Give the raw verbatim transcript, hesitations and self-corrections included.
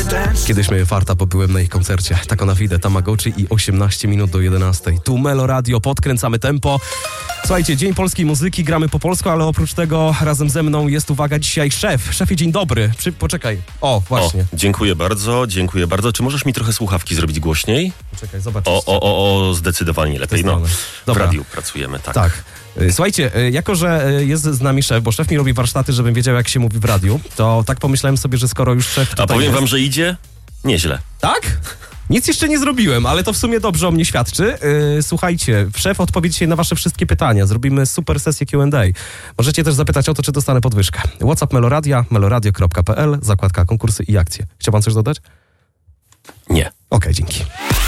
Kiedyś miałem farta, bo byłem na ich koncercie. Tak ona widzę, Tamagotchi i osiemnaście minut do jedenastej. Tu Melo Radio, podkręcamy tempo. Słuchajcie, Dzień Polskiej Muzyki, gramy po polsku, ale oprócz tego razem ze mną jest, uwaga, dzisiaj szef. Szefie, dzień dobry. Przy... Poczekaj. O, właśnie. O, dziękuję bardzo, dziękuję bardzo. Czy możesz mi trochę słuchawki zrobić głośniej? Poczekaj, zobacz. O, o, o, o zdecydowanie lepiej. No, w radiu pracujemy, tak. Tak. Słuchajcie, jako że jest z nami szef, bo szef mi robi warsztaty, żebym wiedział, jak się mówi w radiu, to tak pomyślałem sobie, że skoro już szef tutaj A powiem jest... wam, że idzie nieźle. Tak? Nic jeszcze nie zrobiłem, ale to w sumie dobrze o mnie świadczy. Yy, słuchajcie, szef odpowie dzisiaj na wasze wszystkie pytania. Zrobimy super sesję Q and A. Możecie też zapytać o to, czy dostanę podwyżkę. WhatsApp Meloradia, meloradio kropka p l, zakładka konkursy i akcje. Chciał pan coś dodać? Nie. Okej, dzięki.